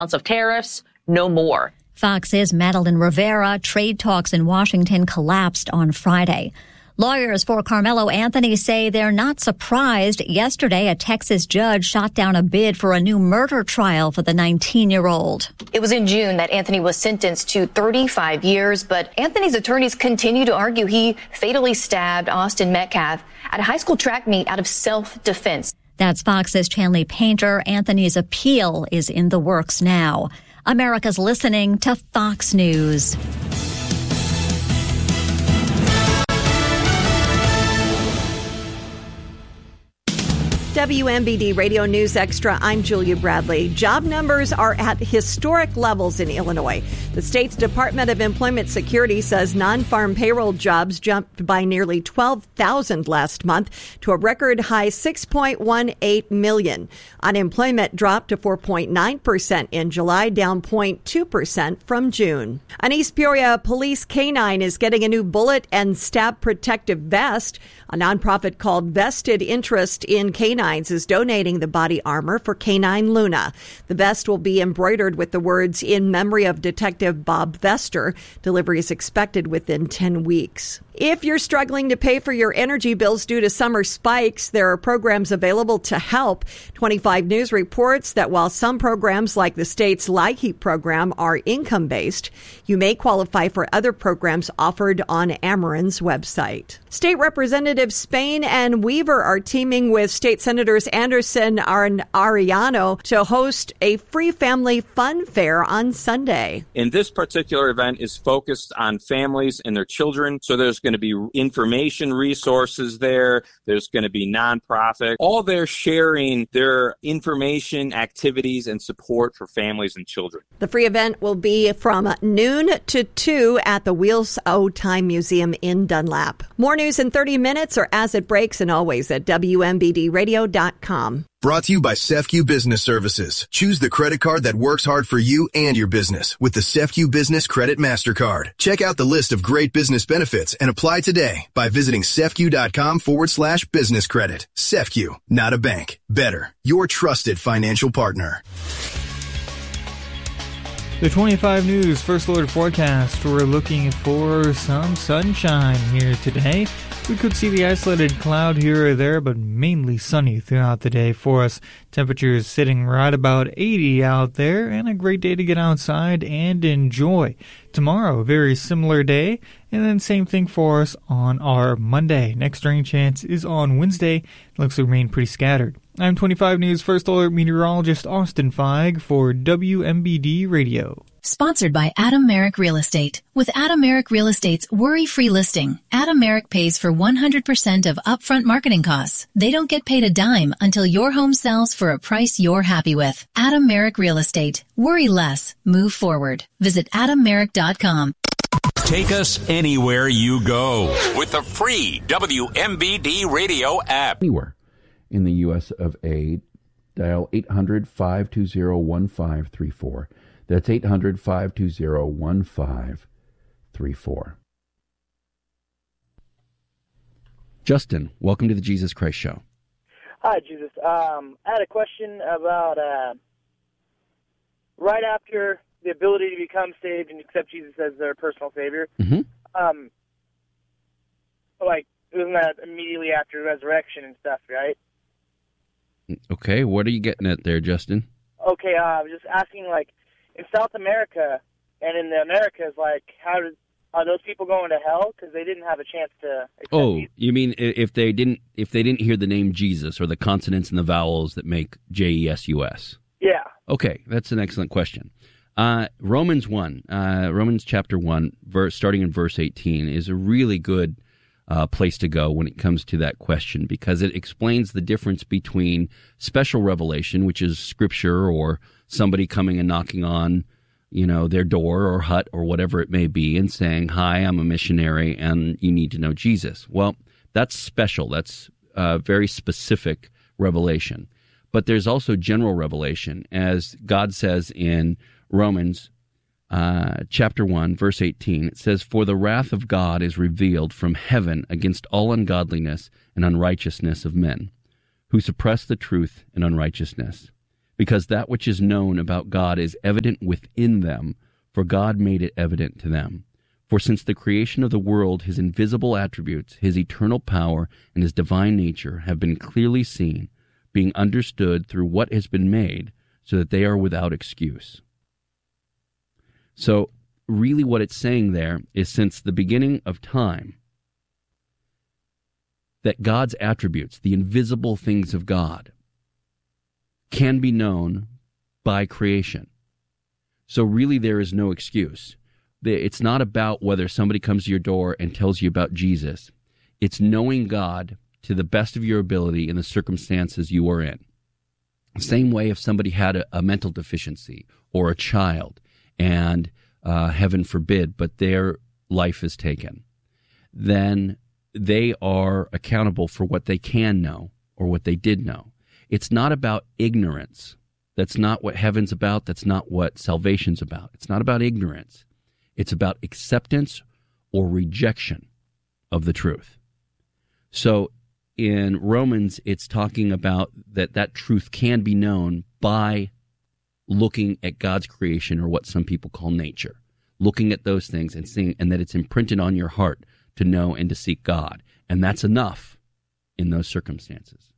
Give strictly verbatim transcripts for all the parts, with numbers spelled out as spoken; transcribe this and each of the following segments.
of tariffs, no more. Fox's Madeline Rivera. Trade talks in Washington collapsed on Friday. Lawyers for Carmelo Anthony say they're not surprised. Yesterday, a Texas judge shot down a bid for a new murder trial for the nineteen-year-old. It was in June that Anthony was sentenced to thirty-five years, but Anthony's attorneys continue to argue he fatally stabbed Austin Metcalf at a high school track meet out of self-defense. That's Fox's Chanley Painter. Anthony's appeal is in the works now. America's listening to Fox News. W M B D Radio News Extra, I'm Julia Bradley. Job numbers are at historic levels in Illinois. The state's Department of Employment Security says non-farm payroll jobs jumped by nearly twelve thousand last month to a record high six point one eight million. Unemployment dropped to four point nine percent in July, down zero point two percent from June. An East Peoria police canine is getting a new bullet and stab protective vest. A nonprofit called Vested Interest in Canines is donating the body armor for Canine Luna. The vest will be embroidered with the words "In memory of Detective Bob Vester." Delivery is expected within ten weeks. If you're struggling to pay for your energy bills due to summer spikes, there are programs available to help. twenty-five News reports that while some programs like the state's LIHEAP program are income-based, you may qualify for other programs offered on Ameren's website. State Representatives Spain and Weaver are teaming with State Senators Anderson and Arellano to host a free family fun fair on Sunday. And this particular event is focused on families and their children, so there's going to be information resources there. There's going to be nonprofit. All they're sharing their information, activities, and support for families and children. The free event will be from noon to two at the Wheels O' Time Museum in Dunlap. More news in thirty minutes or as it breaks, and always at W M B D radio dot com. Brought to you by SEFCU Business Services. Choose the credit card that works hard for you and your business with the SEFCU Business Credit MasterCard. Check out the list of great business benefits and apply today by visiting SEFCU.com forward slash business credit. SEFCU, not a bank. Better, your trusted financial partner. The twenty-five News First Alert forecast. We're looking for some sunshine here today. We could see the isolated cloud here or there, but mainly sunny throughout the day for us. Temperatures sitting right about eighty out there, and a great day to get outside and enjoy. Tomorrow, a very similar day, and then same thing for us on our Monday. Next rain chance is on Wednesday. It looks to remain pretty scattered. I'm twenty-five News First Alert meteorologist Austin Feig for W M B D Radio. Sponsored by Adam Merrick Real Estate. With Adam Merrick Real Estate's worry-free listing, Adam Merrick pays for one hundred percent of upfront marketing costs. They don't get paid a dime until your home sells for a price you're happy with. Adam Merrick Real Estate. Worry less. Move forward. Visit adam merrick dot com. Take us anywhere you go with the free W M B D Radio app. Anywhere in the U S of A, dial eight hundred, five two zero, one five three four. That's eight hundred, five two zero, one five three four. Justin, welcome to the Jesus Christ Show. Hi, Jesus. Um, I had a question about uh, right after the ability to become saved and accept Jesus as their personal Savior. Mm-hmm. Um, like, isn't that immediately after resurrection and stuff, right? Okay, what are you getting at there, Justin? Okay, uh, I was just asking, like, in South America and in the Americas, like, how did, are those people going to hell because they didn't have a chance to accept Oh, Jesus? you mean if they didn't if they didn't hear the name Jesus or the consonants and the vowels that make J E S U S? Yeah. Okay, that's an excellent question. Uh, Romans one, uh, Romans chapter one, verse, starting in verse eighteen, is a really good uh, place to go when it comes to that question because it explains the difference between special revelation, which is scripture or somebody coming and knocking on, you know, their door or hut or whatever it may be and saying, hi, I'm a missionary and you need to know Jesus. Well, that's special. That's uh, very specific revelation. But there's also general revelation, as God says in Romans uh, chapter one, verse eighteen. It says, for the wrath of God is revealed from heaven against all ungodliness and unrighteousness of men, who suppress the truth in unrighteousness, because that which is known about God is evident within them, for God made it evident to them. For since the creation of the world, his invisible attributes, his eternal power, and his divine nature have been clearly seen, being understood through what has been made, so that they are without excuse. So, really what it's saying there is, since the beginning of time, that God's attributes, the invisible things of God, can be known by creation. So really there is no excuse. It's not about whether somebody comes to your door and tells you about Jesus. It's knowing God to the best of your ability in the circumstances you are in. Same way if somebody had a, a mental deficiency or a child and, uh, heaven forbid, but their life is taken, then they are accountable for what they can know or what they did know. It's not about ignorance. That's not what heaven's about. That's not what salvation's about. It's not about ignorance. It's about acceptance or rejection of the truth. So in Romans, it's talking about that that truth can be known by looking at God's creation, or what some people call nature, looking at those things and seeing, and that it's imprinted on your heart to know and to seek God. And that's enough in those circumstances.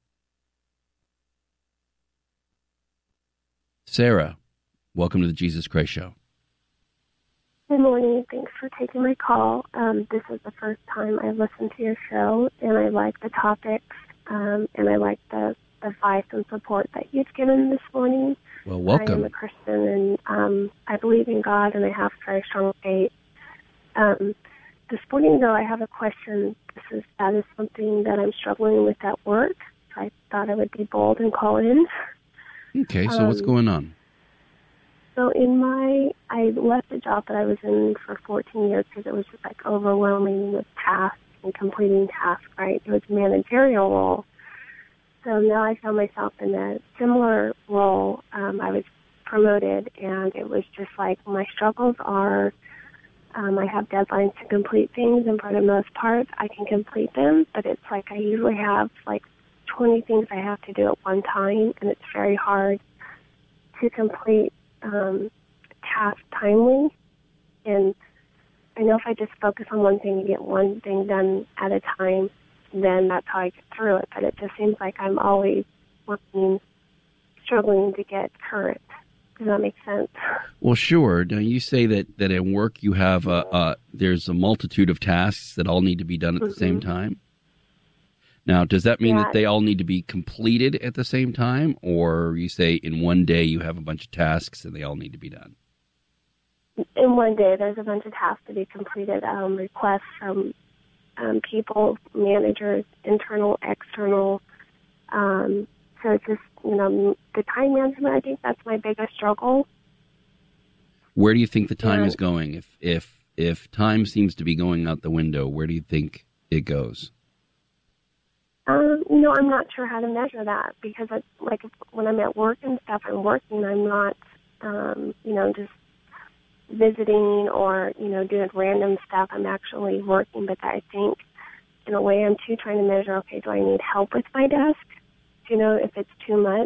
Sarah, welcome to the Jesus Christ Show. Good morning. Thanks for taking my call. Um, this is the first time I listened to your show, and I like the topics, um, and I like the advice and support that you've given this morning. Well, welcome. I am a Christian, and um, I believe in God, and I have very strong faith. Um, this morning, though, I have a question. This is that is something that I'm struggling with at work. So I thought I would be bold and call in. Okay, so um, what's going on? So in my, I left the job that I was in for fourteen years because it was just like overwhelming with tasks and completing tasks, right? It was a managerial role. So now I found myself in a similar role. Um, I was promoted, and it was just like my struggles are, um, I have deadlines to complete things, and for the most part, I can complete them, but it's like I usually have like twenty things I have to do at one time, and it's very hard to complete Um, task timely, and I know if I just focus on one thing and get one thing done at a time, then that's how I get through it. But it just seems like I'm always working, struggling to get current. Does that make sense? Well, sure. Now, you say that, that at work you have a, a, there's a multitude of tasks that all need to be done at mm-hmm. the same time. Now, does that mean yeah. that they all need to be completed at the same time? Or you say in one day you have a bunch of tasks and they all need to be done? In one day, there's a bunch of tasks to be completed, um, requests from um, people, managers, internal, external. Um, so it's just, you know, the time management, I think that's my biggest struggle. Where do you think the time yeah. is going? If, if, if time seems to be going out the window, where do you think it goes? Um, you know, I'm not sure how to measure that because, I, like, if, when I'm at work and stuff, I'm working. I'm not, um, you know, just visiting or, you know, doing random stuff. I'm actually working, but I think, in a way, I'm too trying to measure, okay, do I need help with my desk? Do you know if it's too much?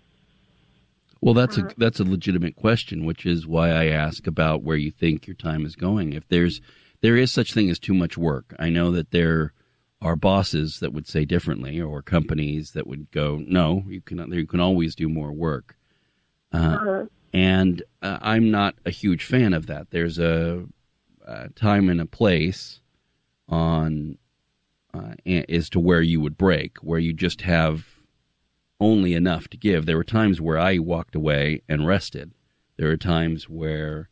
Well, that's a that's a legitimate question, which is why I ask about where you think your time is going. If there's there is such thing as too much work, I know that there are bosses that would say differently, or companies that would go, no, you can you can always do more work. Uh, uh-huh. And uh, I'm not a huge fan of that. There's a, a time and a place on uh, as to where you would break, where you just have only enough to give. There were times where I walked away and rested. There were times where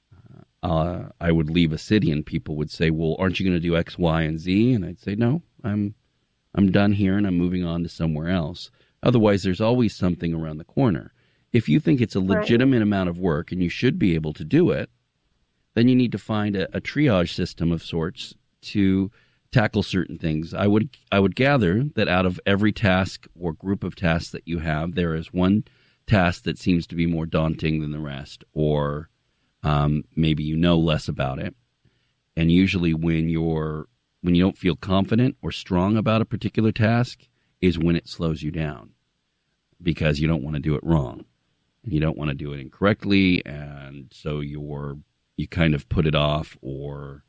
uh, I would leave a city and people would say, well, aren't you going to do X, Y, and Z? And I'd say, no, I'm I'm done here and I'm moving on to somewhere else. Otherwise, there's always something around the corner. If you think it's a legitimate right. amount of work and you should be able to do it, then you need to find a, a triage system of sorts to tackle certain things. I would I would gather that out of every task or group of tasks that you have, there is one task that seems to be more daunting than the rest, or um, maybe you know less about it. And usually when you're when you don't feel confident or strong about a particular task is when it slows you down. because you don't want to do it wrong. And you don't want to do it incorrectly, and so you're you kind of put it off or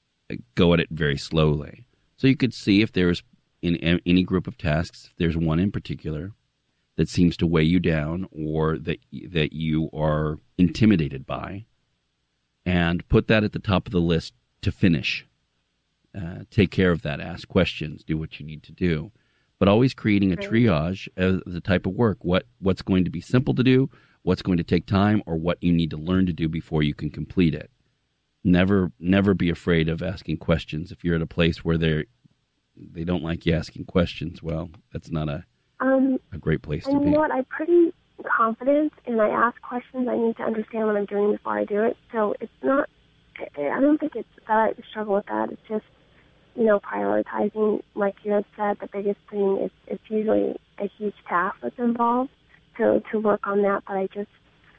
go at it very slowly. So you could see if there's in any group of tasks, if there's one in particular that seems to weigh you down or that that you are intimidated by, and put that at the top of the list to finish. Uh, take care of that. Ask questions. Do what you need to do. But always creating a triage of the type of work. What What's going to be simple to do, what's going to take time, or what you need to learn to do before you can complete it. Never never be afraid of asking questions. If you're at a place where they're they don't like you asking questions, well, that's not a um, a great place to and be. You know what? I'm pretty confident, and I ask questions. I need to understand what I'm doing before I do it. So it's not. I don't think it's that I struggle with that. It's just, you know, prioritizing. Like you had said, the biggest thing is it's usually a huge task that's involved. So to work on that, but I just,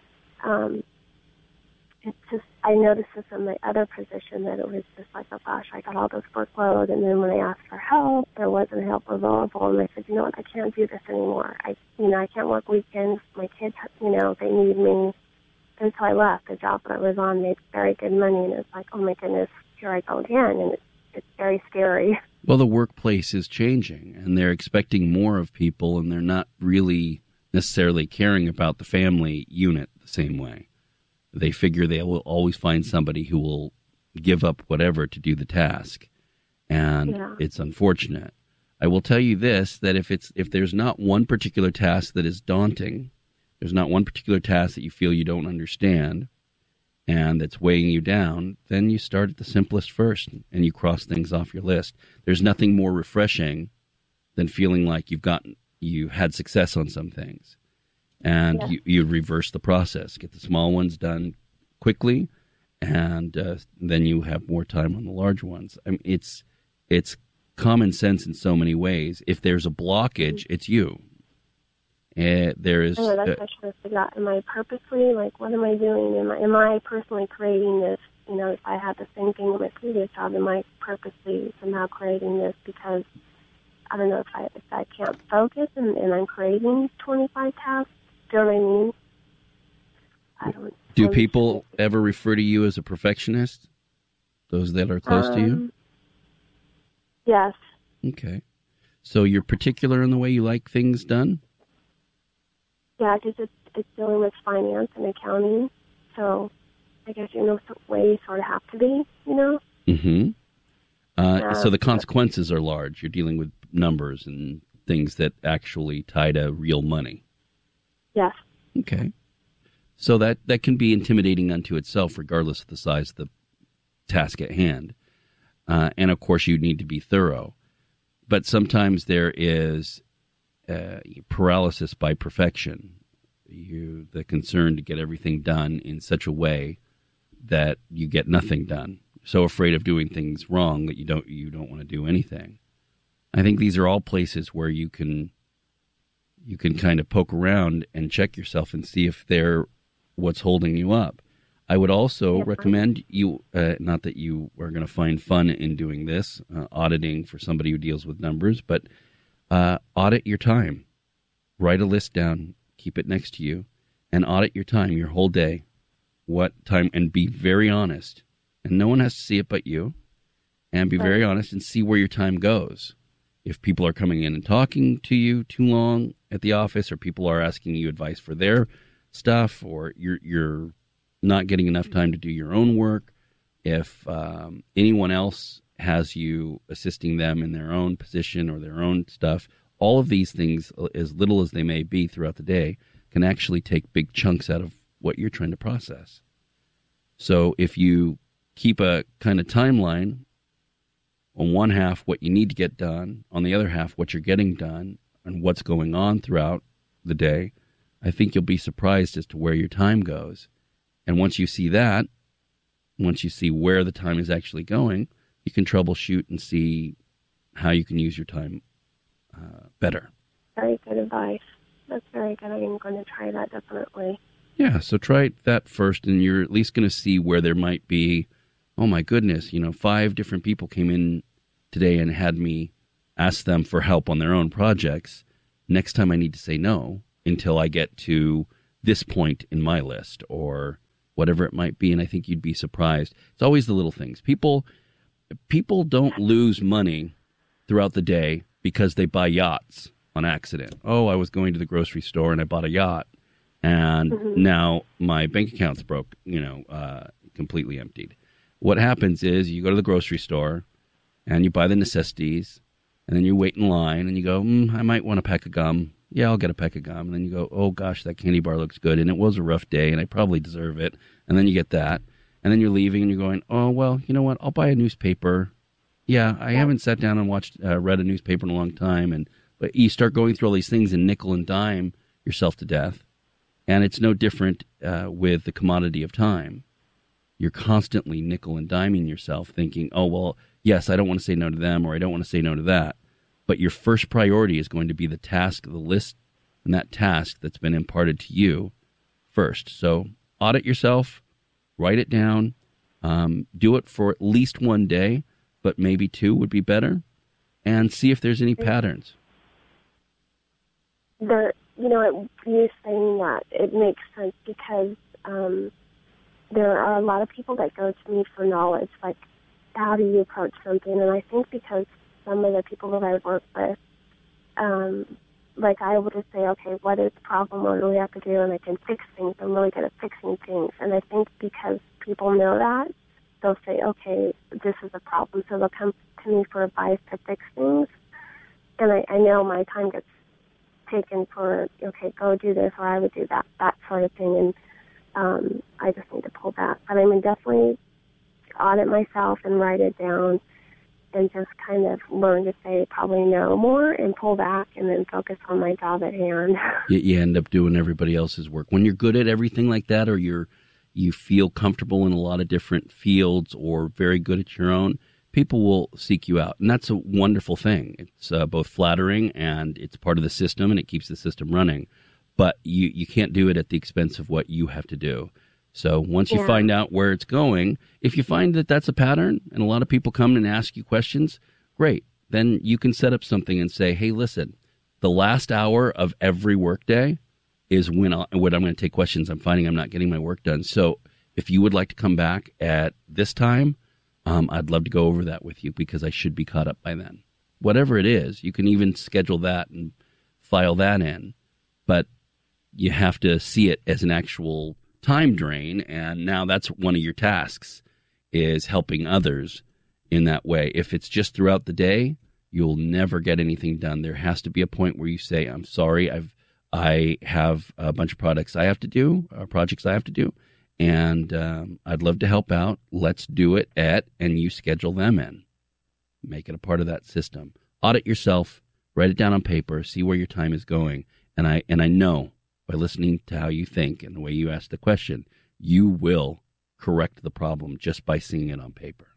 um, it's just, I noticed this in my other position that it was just like, oh gosh, I got all this workload, and then when I asked for help, there wasn't help available, and I said, you know what, I can't do this anymore. I, you know, I can't work weekends. My kids, you know, they need me. And so I left. The job that I was on made very good money, and it's like, oh my goodness, here I go again, and it's, it's very scary. Well, the workplace is changing, and they're expecting more of people, and they're not really necessarily caring about the family unit the same way. They figure they will always find somebody who will give up whatever to do the task, and yeah. It's unfortunate. I will tell you this, that if it's if there's not one particular task that is daunting, there's not one particular task that you feel you don't understand and that's weighing you down, then you start at the simplest first and you cross things off your list. There's nothing more refreshing than feeling like you've gotten you had success on some things. And yeah. you, you reverse the process, get the small ones done quickly, and uh, then you have more time on the large ones. I mean, it's it's common sense in so many ways. If there's a blockage, it's you. Uh, there is. Oh, that's uh, what I should have figured out. Am I purposely, like, what am I doing? Am I, am I personally creating this? You know, if I had the same thing in my previous job, am I purposely somehow creating this because, I don't know, if I if I can't focus and, and I'm creating twenty-five tasks? Do you know what I mean? I don't. Do people ever refer to you as a perfectionist? Those that are close um, to you? Yes. Okay. So you're particular in the way you like things done? Yeah, because it's, it's dealing with finance and accounting. So I guess, you know, some way you sort of have to be, you know? Mm-hmm. Uh, yeah, so the consequences are large. You're dealing with numbers and things that actually tie to real money. Yes. Okay. So that, that can be intimidating unto itself, regardless of the size of the task at hand. Uh, and, of course, you need to be thorough. But sometimes there is uh, paralysis by perfection. You, the concern to get everything done in such a way that you get nothing done. So afraid of doing things wrong that you don't you don't want to do anything. I think these are all places where you can you can kind of poke around and check yourself and see if they're what's holding you up. I would also yeah. recommend you, uh, not that you are going to find fun in doing this, uh, auditing for somebody who deals with numbers, but uh, audit your time. Write a list down, keep it next to you, and audit your time, your whole day. What time, and be very honest. And no one has to see it but you. And be right. very honest and see where your time goes. If people are coming in and talking to you too long at the office, or people are asking you advice for their stuff, or you're you're not getting enough time to do your own work, if um, anyone else has you assisting them in their own position or their own stuff, all of these things, as little as they may be throughout the day, can actually take big chunks out of what you're trying to process. So if you keep a kind of timeline, on one half what you need to get done, on the other half what you're getting done, and what's going on throughout the day, I think you'll be surprised as to where your time goes. And once you see that, once you see where the time is actually going, you can troubleshoot and see how you can use your time uh, better. Very good advice. That's very good. I'm going to try that definitely. Yeah, so try that first, and you're at least going to see where there might be, oh my goodness, you know, five different people came in today and had me ask them for help on their own projects. Next time I need to say no, until I get to this point in my list or whatever it might be. And I think you'd be surprised. It's always the little things. People, people don't lose money throughout the day because they buy yachts on accident. Oh, I was going to the grocery store and I bought a yacht, and mm-hmm. now my bank account's broke, you know, uh, completely emptied. What happens is you go to the grocery store and you buy the necessities, and then you wait in line and you go, mm, I might want a pack of gum. Yeah, I'll get a pack of gum. And then you go, oh, gosh, that candy bar looks good, and it was a rough day, and I probably deserve it. And then you get that. And then you're leaving, and you're going, oh, well, you know what? I'll buy a newspaper. Yeah, I haven't sat down and watched, uh, read a newspaper in a long time. And but you start going through all these things and nickel and dime yourself to death. And it's no different uh, with the commodity of time. You're constantly nickel and diming yourself, thinking, oh, well, yes, I don't want to say no to them, or I don't want to say no to that. But your first priority is going to be the task, the list, and that task that's been imparted to you first. So audit yourself, write it down, um, do it for at least one day, but maybe two would be better, and see if there's any patterns. The, you know, you saying that, it makes sense because um, there are a lot of people that go to me for knowledge, like, how do you approach something? And I think because some of the people that I work with, um, like I will just say, okay, what is the problem? What do we have to do? And I can fix things. I'm really good at fixing things. And I think because people know that, they'll say, okay, this is a problem. So they'll come to me for advice to fix things. And I, I know my time gets taken for, okay, go do this, or I would do that, that sort of thing. And um, I just need to pull back. But I mean, definitely audit myself and write it down, and just kind of learn to say probably no more and pull back and then focus on my job at hand. you, you end up doing everybody else's work. When you're good at everything like that, or you're you feel comfortable in a lot of different fields or very good at your own, people will seek you out. And that's a wonderful thing. It's uh, both flattering, and it's part of the system, and it keeps the system running. But you, you can't do it at the expense of what you have to do. So once you yeah. find out where it's going, if you find that that's a pattern and a lot of people come and ask you questions, great. Then you can set up something and say, hey, listen, the last hour of every workday is when, I'll, when I'm going to take questions. I'm finding I'm not getting my work done. So if you would like to come back at this time, um, I'd love to go over that with you because I should be caught up by then. Whatever it is, you can even schedule that and file that in. But you have to see it as an actual time drain, and now that's one of your tasks, is helping others in that way. If it's just throughout the day, you'll never get anything done. There has to be a point where you say, I'm sorry, I've I have a bunch of products I have to do, uh, projects I have to do, and um, I'd love to help out. Let's do it at, and you schedule them in. Make it a part of that system. Audit yourself, write it down on paper, see where your time is going, and I and I know by listening to how you think and the way you ask the question, you will correct the problem just by seeing it on paper.